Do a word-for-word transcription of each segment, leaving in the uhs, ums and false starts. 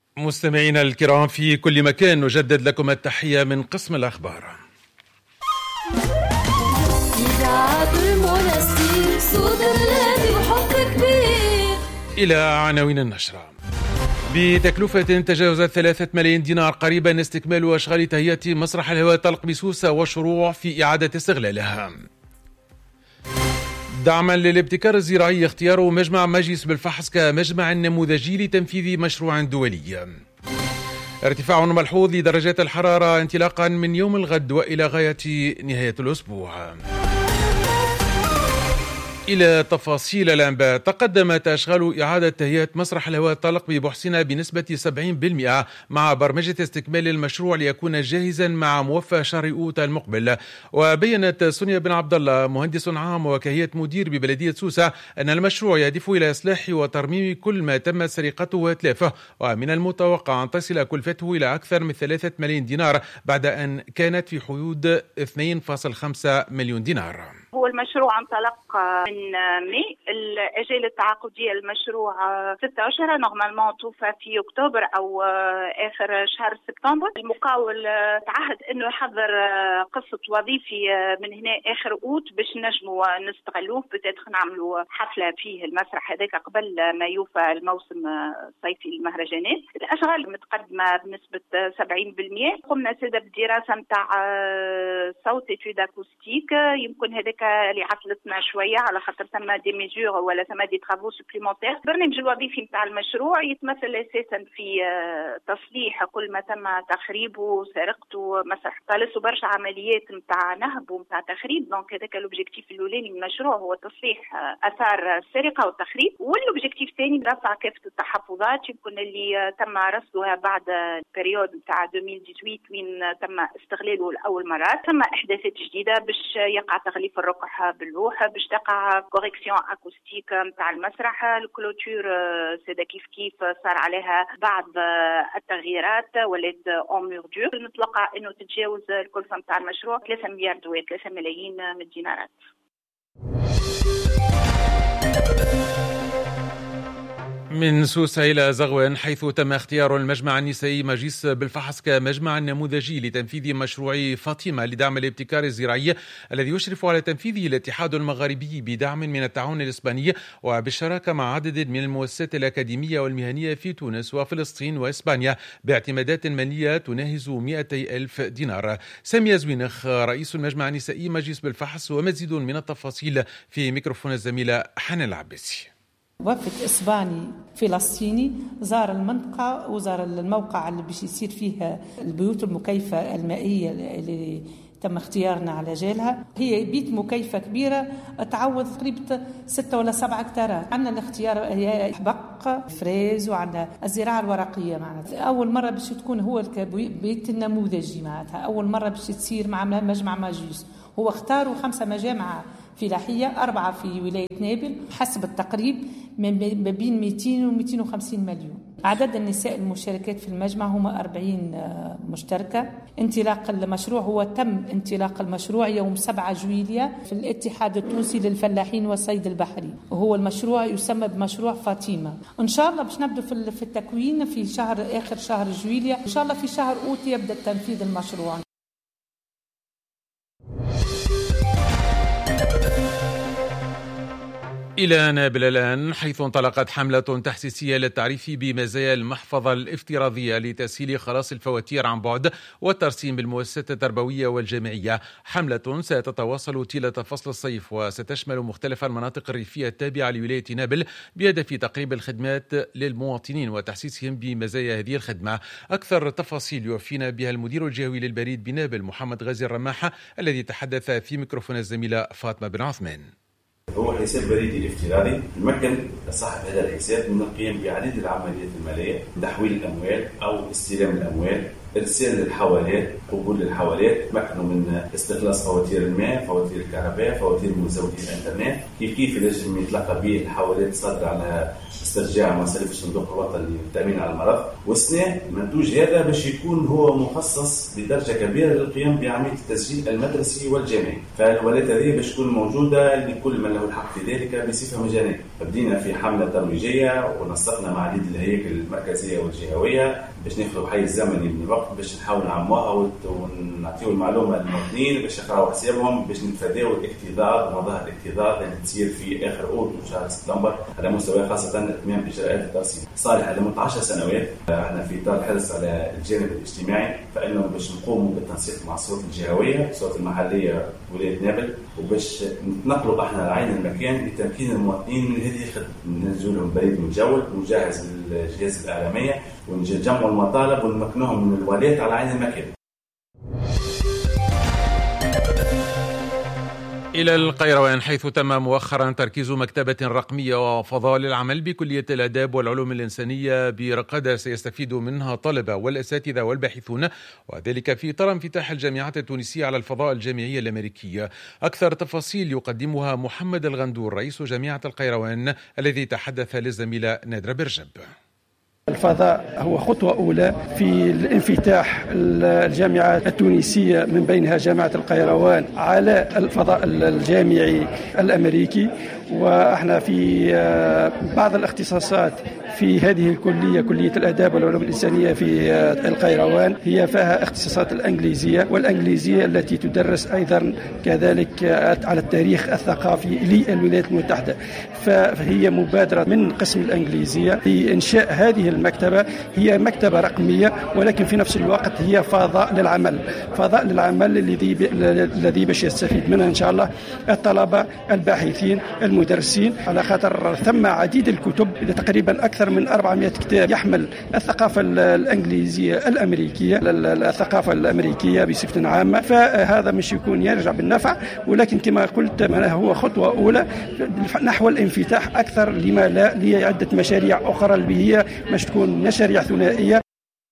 مستمعينا الكرام في كل مكان، نجدد لكم التحية من قسم الأخبار. إلى عناوين النشرة. بتكلفة تجاوزت ثلاثة ملايين دينار قريبا استكمال أشغال تهيئة مسرح الهواء الطلق بسوسة والشروع في إعادة استغلالها. دعما للابتكار الزراعي، اختيار مجمع مجلس بالفحص كمجمع نموذجي لتنفيذ مشروع دولي. ارتفاع ملحوظ لدرجات الحرارة انطلاقا من يوم الغد وإلى غاية نهاية الأسبوع. إلى تفاصيل الأنباء. تقدمت أشغال إعادة تهيئة مسرح الهواء الطلق ببحثنا بنسبة سبعين بالمئة مع برمجة استكمال المشروع ليكون جاهزا مع موفى شهر أوت المقبل. وبينت سونيا بن عبد الله مهندس عام وكهيئة مدير ببلدية سوسة أن المشروع يهدف إلى إصلاح وترميم كل ما تم سرقته وإتلافه، ومن المتوقع أن تصل كلفته إلى أكثر من ثلاثة ملايين دينار بعد أن كانت في حدود اثنين فاصلة خمسة مليون دينار. هو المشروع انطلق من ماي، الأجال التعاقدية المشروع ستة أشهر، نورمالمون توفى في أكتوبر أو آخر شهر سبتمبر. المقاول تعهد أنه يحضر قصة وظيفي من هنا آخر أوت باش نجموا نستغلوه، بتاتخ نعملوا حفلة فيه المسرح هذاك قبل ما يوفى الموسم الصيفي المهرجانات. الأشغال متقدمة بنسبة سبعين بالمئة. قمنا سيدة بدراسة متاع صوت إتيود أكوستيك، يمكن هذاك اللي عطلتنا شويه على خاطر ثم دي ميزور ولا ثم دي ترافو سوبليمونتير. البرنامج الوظيفي نتاع المشروع يتمثل اساسا في تصليح كل ما تم تخريبه وسرقته، مسرح طالسوا برشا عمليات نتاع نهب ونتاع تخريب. دونك هذاك الاوبجيكتيف الاولاني من المشروع هو تصليح اثار السرقه والتخريب، والاوبجيكتيف الثاني رفع كافه التحفظات يمكن اللي تم رصدها بعد البريود نتاع ألفين وثمانية عشر وين تم استغلاله لاول مره. ثم احداثات جديده باش يقع تغليف الرقح باللوح، باش تقع كوريكسيون اكوستيك نتاع المسرح. الكلوتور سيدا كيف كيف صار عليها بعض التغييرات ولات اون ميردور. نتوقع انه تتجاوز الكلفه نتاع المشروع ثلاثة مليار دوات، ثلاثة ملايين من الدينارات. من سوسة إلى زغوان، حيث تم اختيار المجمع النسائي مجلس بالفحص كمجمع نموذجي لتنفيذ مشروع فاطمة لدعم الابتكار الزراعي الذي يشرف على تنفيذه الاتحاد المغاربي بدعم من التعاون الإسباني وبالشراكة مع عدد من المؤسسات الأكاديمية والمهنية في تونس وفلسطين وإسبانيا باعتمادات مالية تناهز مئتي ألف دينار. سامية زوينخ رئيس المجمع النسائي مجلس بالفحص، ومزيد من التفاصيل في ميكروفون الزميلة حنان العباسي. وفد إسباني فلسطيني زار المنطقة وزار الموقع اللي باش يصير فيها البيوت المكيفة المائية اللي تم اختيارنا على جالها. هي بيت مكيفة كبيرة تعوض تقريبا ستة ولا سبعة هكتارات. عندنا الاختيار هي حبق فريز وعندنا الزراعة الورقية معناتها. أول مرة باش تكون هو البيت النموذجي معناتها، أول مرة باش تصير مع مجمع مجلس. هو اختاروا خمسة مجامع فلاحية، أربعة في ولاية نابل، حسب التقريب ما بين مئتين و مئتين وخمسين مليون. عدد النساء المشاركات في المجمع هم أربعين مشتركة. انطلاق المشروع هو تم انطلاق المشروع يوم سبعة جويلية في الاتحاد التونسي للفلاحين والصيد البحري، وهو المشروع يسمى بمشروع فاطمة. إن شاء الله باش نبدأ في التكوين في شهر آخر شهر جويلية، إن شاء الله في شهر أوت يبدأ تنفيذ المشروع. إلى نابل الآن، حيث انطلقت حملة تحسيسية للتعريف بمزايا المحفظة الافتراضية لتسهيل خلاص الفواتير عن بعد والترسيم بالمؤسسات التربوية والجامعية. حملة ستتواصل طيلة فصل الصيف وستشمل مختلف المناطق الريفية التابعة لولاية نابل بهدف تقريب الخدمات للمواطنين وتحسيسهم بمزايا هذه الخدمة. أكثر تفاصيل يوفينا بها المدير الجهوي للبريد بنابل محمد غازي الرماحة، الذي تحدث في ميكروفون الزميلة فاطمة بن عثمان. هو حساب بريدي افتراضي يمكن صاحب هذا الحساب من القيام بعديد العمليات المالية، تحويل الأموال أو استلام الأموال إرسال الحوالات، قبول الحوالات، مكنوا من استخلاص فواتير الماء، فواتير الكهرباء، فواتير مزودي الإنترنت، كيف كيف لازم يتلقى به الحوالات صادرة على استرجاع مصاريف الصندوق الوطني للتأمين على المرض. والسنة المنتوج هذا باش يكون هو مخصص بدرجة كبيرة للقيام بعملية التسجيل المدرسي والجامعي، فالولايات هذه باش تكون موجودة لكل من له الحق في ذلك بصفة مجانية. بدينا في حملة ترويجية ونسقنا مع عديد الهياكل المركزية والجهوية باش ناخذوا حيز زمني من الوقت باش نحاول نعموها ونعطيو المعلومة للمواطنين باش يقراوا حسابهم، باش نتفاداو الاكتظاظ ومظاهر الاكتظاظ اللي تصير في آخر أول وشهر سبتمبر على مستوى خاصة اتمام إجراءات الترسيم صالحة لمدة عشر سنوات. احنا في إطار الحرص على الجانب الاجتماعي، فإنه باش نقوموا بالتنسيق مع السلطات الجهوية، السلطات المحلية ولاية نابل، وباش نتنقلوا احنا لعين المكان لتمكين المواطنين من هذه الخدمة. ننزل لهم بريد مجول مجهز بالجهاز الإعلامية ونجمعوا المطالب ونمكنهم من الولايات على عين المكان. إلى القيروان، حيث تم مؤخرا تركيز مكتبة رقمية وفضاء للعمل بكلية الآداب والعلوم الإنسانية برقادة سيستفيد منها الطلبة والأساتذة والباحثون، وذلك في إطار انفتاح الجامعات التونسية على الفضاء الجامعية الأمريكية. أكثر تفاصيل يقدمها محمد الغندور رئيس جامعة القيروان الذي تحدث للزميلة نادرة برجب. الفضاء هو خطوة أولى في الانفتاح الجامعات التونسية من بينها جامعة القيروان على الفضاء الجامعي الأمريكي، وإحنا في بعض الاختصاصات في هذه الكلية كلية الآداب والعلوم الإنسانية في القيروان هي فيها اختصاصات الإنجليزية والإنجليزية التي تدرس أيضا كذلك على التاريخ الثقافي للولايات المتحدة. فهي مبادرة من قسم الإنجليزية لإنشاء هذه المكتبة. هي مكتبة رقمية ولكن في نفس الوقت هي فضاء للعمل، فضاء للعمل الذي الذي باش يستفيد منها إن شاء الله الطلبة الباحثين المدرسين، على خاطر ثم عديد الكتب تقريبا أكثر من أربعمائة كتاب يحمل الثقافة الإنجليزية الأمريكية، الثقافة الأمريكية بصفة عامة. فهذا مش يكون يرجع بالنفع، ولكن كما قلت هو خطوة أولى نحو الانفتاح أكثر لما لا لعدة مشاريع أخرى اللي هي مش تكون مشاريع ثنائية.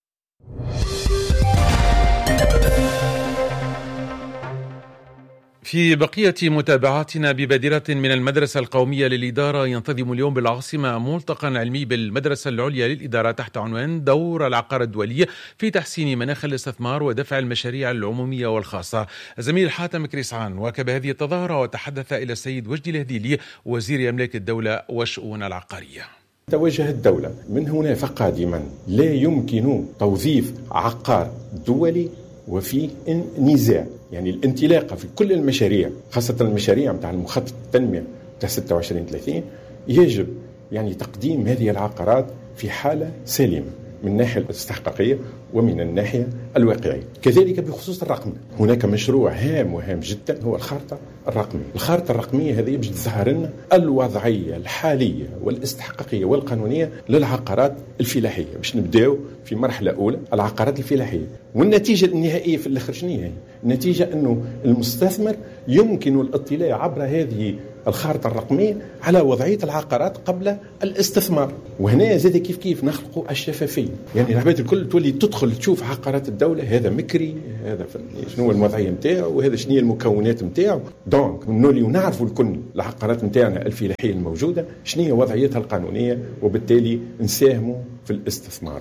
في بقية متابعاتنا ببادرة من المدرسة القومية للإدارة، ينتظم اليوم بالعاصمة ملتقى علمي بالمدرسة العليا للإدارة تحت عنوان دور العقار الدولي في تحسين مناخ الاستثمار ودفع المشاريع العمومية والخاصة. زميل حاتم كريسعان واكب هذه التظاهرة وتحدث إلى السيد وجدي الهذيلي وزير أملاك الدولة والشؤون العقارية. توجه الدولة من هنا فقادما لا يمكن توظيف عقار دولي وفي نزاع، يعني الانطلاقة في كل المشاريع خاصة المشاريع متاع المخطط التنمية متاع ستة وعشرين ثلاثين يجب يعني تقديم هذه العقارات في حالة سليمة من الناحية الاستحقاقية ومن الناحية الواقعية. كذلك بخصوص الرقم، هناك مشروع هام وهام جدا هو الخارطة الرقمية. الخارطة الرقمية هذه باش تظهر لنا الوضعية الحالية والاستحقاقية والقانونية للعقارات الفلاحية، باش نبداو في مرحلة أولى العقارات الفلاحية، والنتيجة النهائية في الآخر شنو هي؟ النتيجة أنه المستثمر يمكن الاطلاع عبر هذه الخارطة الرقمية على وضعية العقارات قبل الاستثمار. وهنا زاد كيف كيف نخلقوا الشفافية، يعني العباد الكل تولي تدخل تشوف عقارات الدولة، هذا مكري، هذا شنو الوضعية نتاعو، وهذا شنو المكونات نتاعو. دونك نولي ونعرفوا الكل العقارات نتاعنا الفلاحية الموجودة شنو هي وضعيتها القانونية، وبالتالي نساهموا في الاستثمار.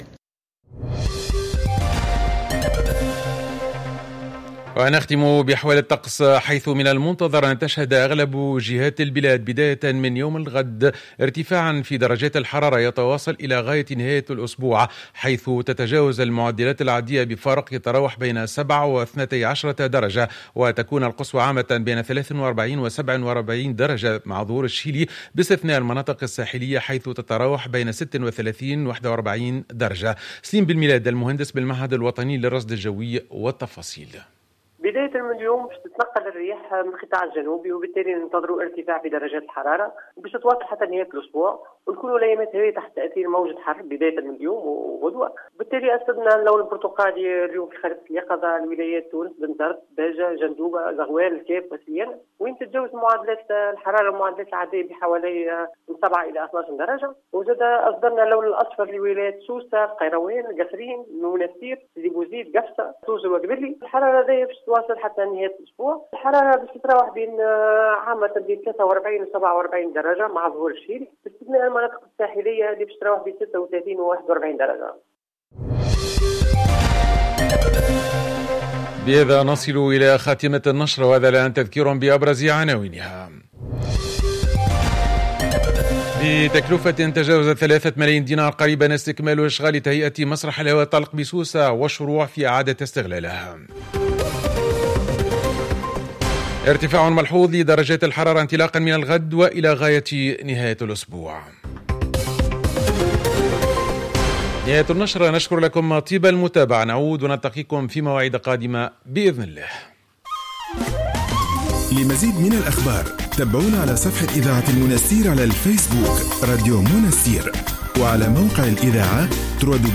ونختم بأحوال الطقس، حيث من المنتظر أن تشهد أغلب جهات البلاد بداية من يوم الغد ارتفاعا في درجات الحرارة يتواصل إلى غاية نهاية الأسبوع، حيث تتجاوز المعدلات العادية بفارق يتراوح بين سبعة واثنتي عشرة درجة، وتكون القصوى عامة بين ثلاثة وأربعين وسبعة وأربعين درجة مع ظهور الشيلي، باستثناء المناطق الساحلية حيث تتراوح بين ستة وثلاثين وواحد وأربعين درجة. سليم بالميلاد المهندس بالمعهد الوطني للرصد الجوي والتفاصيل. بداية من اليوم باش تتنقل الرياح من القطاع الجنوبي، وبالتالي ننتظروا ارتفاع في درجات الحرارة باش تواصل حتى نهاية الأسبوع، ونكونوا الأيامات هذه تحت تأثير موجة حر بداية من اليوم وغدوة. بالتالي أسدنا اللون البرتقالي اليوم في خريطة اليقظة الولايات تونس، بنزرت، باجة، جندوبة، زغوال، الكاف، وسليان، وين تتجاوز معدلات الحرارة معدلات العادية بحوالي من سبعة إلى اثناش درجة. وزاد أصدرنا اللون الأصفر لولايات سوسة، القيروان، القصرين، منستير، سيدي بوزيد، قفصة، توزر وقبلي. الحرارة ذي باش تواصل حتى نهاية الأسبوع. الحرارة باش تتراوح بين عامة بين ثلاثة وأربعين و سبعة وأربعين درجة مع ظهور الشيل، باستثناء المناطق الساحلية اللي باش تتراوح بين ستة وثلاثين و واحد وأربعين درجة. بهذا نصل إلى خاتمة النشر، وهذا الآن تذكير بأبرز عناوينها. بتكلفة تجاوزت ثلاثة ملايين دينار قريبا استكمال إشغال تهيئة مسرح الهواء الطلق بسوسة والشروع في إعادة استغلالها. ارتفاع ملحوظ لدرجات الحرارة انطلاقا من الغد وإلى غاية نهاية الأسبوع. نهاية النشرة، نشكر لكم طيب المتابعة، نعود ونلتقيكم في مواعيد قادمة بإذن الله. لمزيد من الأخبار تابعونا على صفحة إذاعة المنستير على الفيسبوك راديو منستير، وعلى موقع الإذاعة دبليو